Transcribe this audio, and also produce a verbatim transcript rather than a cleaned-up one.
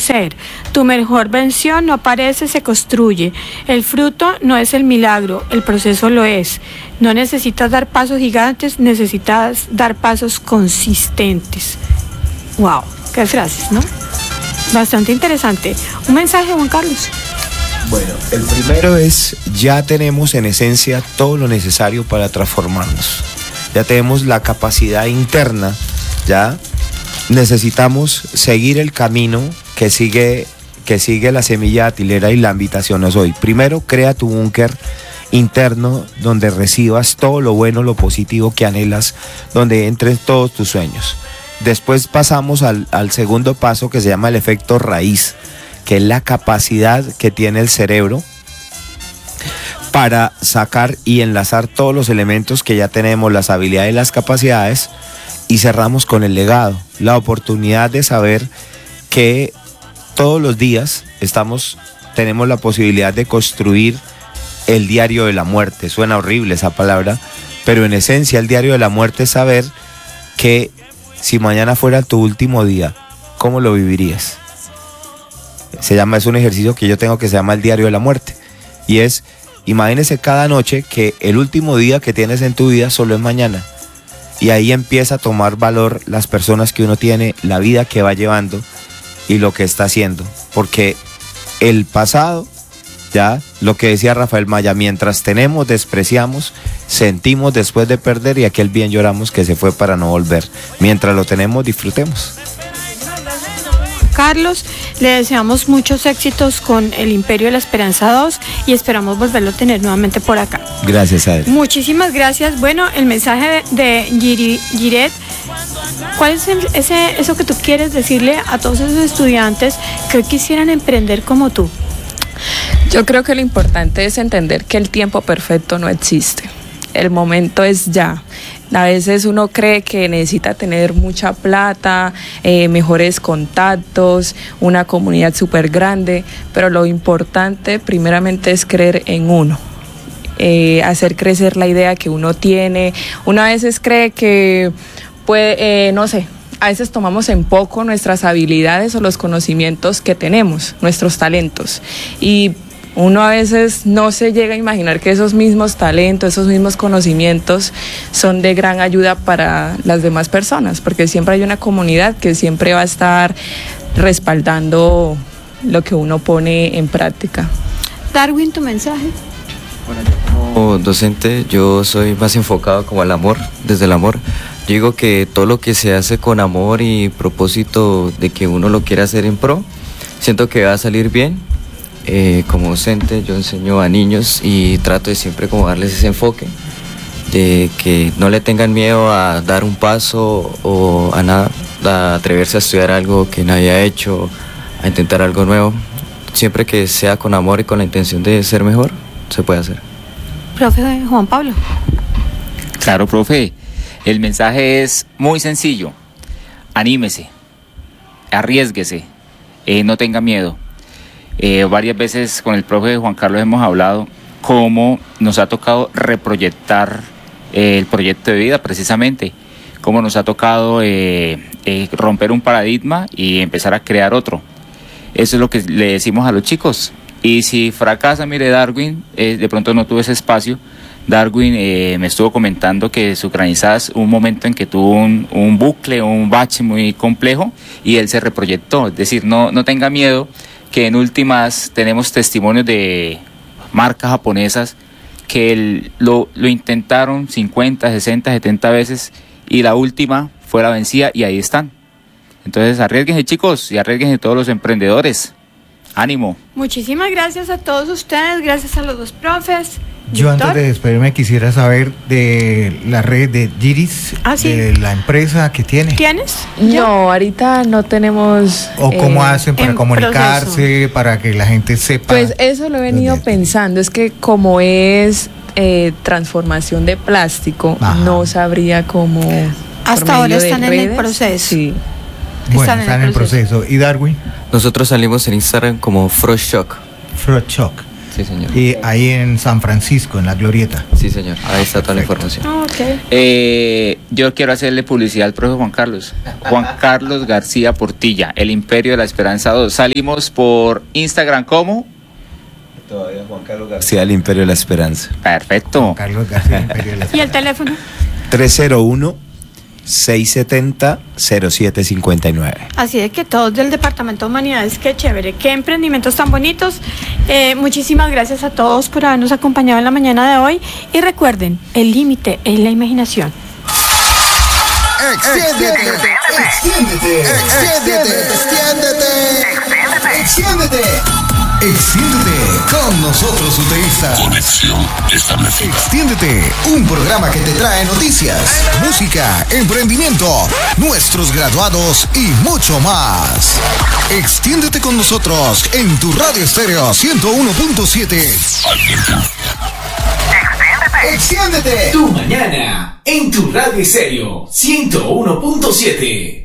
ser. Tu mejor versión no aparece, se construye. El fruto no es el milagro, el proceso lo es. No necesitas dar pasos gigantes, necesitas dar pasos consistentes. Wow, qué frases, ¿no? Bastante interesante. Un mensaje, Juan Carlos. Bueno, el primero es, ya tenemos en esencia todo lo necesario para transformarnos. Ya tenemos la capacidad interna, ya necesitamos seguir el camino que sigue, que sigue la semilla atilera, y la invitación es hoy. Primero, crea tu búnker interno donde recibas todo lo bueno, lo positivo que anhelas, donde entren todos tus sueños. Después pasamos al, al segundo paso, que se llama el efecto raíz, que es la capacidad que tiene el cerebro para sacar y enlazar todos los elementos que ya tenemos, las habilidades y las capacidades, y cerramos con el legado, la oportunidad de saber que todos los días estamos, tenemos la posibilidad de construir el diario de la muerte. Suena horrible esa palabra, pero en esencia el diario de la muerte es saber que si mañana fuera tu último día, ¿cómo lo vivirías? Se llama, es un ejercicio que yo tengo que se llama el diario de la muerte, y es, imagínese cada noche que el último día que tienes en tu vida solo es mañana, y ahí empieza a tomar valor las personas que uno tiene, la vida que va llevando y lo que está haciendo, porque el pasado, ya, lo que decía Rafael Maya, mientras tenemos, despreciamos, sentimos después de perder, y aquel bien lloramos que se fue para no volver. Mientras lo tenemos, disfrutemos. Carlos, le deseamos muchos éxitos con el Imperio de la Esperanza dos y esperamos volverlo a tener nuevamente por acá. Gracias a él. Muchísimas gracias. Bueno, el mensaje de Giri, Giret, ¿cuál es ese, eso que tú quieres decirle a todos esos estudiantes que hoy quisieran emprender como tú? Yo creo que lo importante es entender que el tiempo perfecto no existe. El momento es ya. A veces uno cree que necesita tener mucha plata, eh, mejores contactos, una comunidad súper grande, pero lo importante primeramente es creer en uno, eh, hacer crecer la idea que uno tiene. Uno a veces cree que puede, eh, no sé, a veces tomamos en poco nuestras habilidades o los conocimientos que tenemos, nuestros talentos, y uno a veces no se llega a imaginar que esos mismos talentos, esos mismos conocimientos son de gran ayuda para las demás personas, porque siempre hay una comunidad que siempre va a estar respaldando lo que uno pone en práctica. Darwin, tu mensaje. Bueno, yo como docente, yo soy más enfocado como al amor, desde el amor. Yo digo que todo lo que se hace con amor y propósito de que uno lo quiera hacer en pro, siento que va a salir bien. Eh, como docente yo enseño a niños y trato de siempre como darles ese enfoque de que no le tengan miedo a dar un paso o a nada, a atreverse a estudiar algo que nadie ha hecho, a intentar algo nuevo, siempre que sea con amor y con la intención de ser mejor, se puede hacer. Profe Juan Pablo. Claro, profe, el mensaje es muy sencillo: anímese, arriésguese, eh, no tenga miedo. Eh, varias veces con el profe Juan Carlos hemos hablado cómo nos ha tocado reproyectar eh, el proyecto de vida, precisamente, cómo nos ha tocado eh, eh, romper un paradigma y empezar a crear otro. Eso es lo que le decimos a los chicos. Y si fracasa, mire, Darwin, eh, de pronto no tuvo ese espacio. Darwin eh, me estuvo comentando que su granizadas, un momento en que tuvo un, un bucle, un bache muy complejo, y él se reproyectó. Es decir, no, no tenga miedo, que en últimas tenemos testimonios de marcas japonesas que el, lo, lo intentaron cincuenta, sesenta, setenta veces y la última fue la vencida y ahí están. Entonces arriésguense, chicos, y arriésguense todos los emprendedores. Ánimo. Muchísimas gracias a todos ustedes, gracias a los dos profes. Yo antes de despedirme quisiera saber de la red de Giris, ¿Ah, sí? de la empresa que tiene. ¿Tienes? No, ahorita no tenemos... ¿O cómo eh, hacen para comunicarse, proceso, para que la gente sepa? Pues eso lo he venido pensando, es que como es eh, transformación de plástico, ajá, no sabría cómo... Hasta ahora están en el proceso. Sí. Bueno, están, están en el proceso. proceso. ¿Y Darwin? Nosotros salimos en Instagram como Froshock. Froshock. Sí, señor. Y ahí en San Francisco, en la Glorieta. Sí, señor. Ahí está toda la información. Ah, ok. Eh, yo quiero hacerle publicidad al profe Juan Carlos. Juan Carlos García Portilla, El Imperio de la Esperanza dos. Salimos por Instagram como... Todavía Juan Carlos García, El Imperio de la Esperanza. Perfecto. Carlos García, Imperio de la ¿Y el teléfono? tres cero uno, seis siete cero, cero siete cinco nueve. Así de que todos del Departamento de Humanidades, qué chévere, qué emprendimientos tan bonitos. Eh, muchísimas gracias a todos por habernos acompañado en la mañana de hoy. Y recuerden, el límite es la imaginación. Extiéndete, extiéndete, extiéndete, extiéndete, extiéndete. Extiéndete con nosotros, UTEístas. Conexión establecida. Extiéndete, un programa que te trae noticias, música, emprendimiento, nuestros graduados y mucho más. Extiéndete con nosotros en tu radio estéreo ciento uno punto siete. Extiéndete. Tu mañana en tu radio estéreo ciento uno punto siete.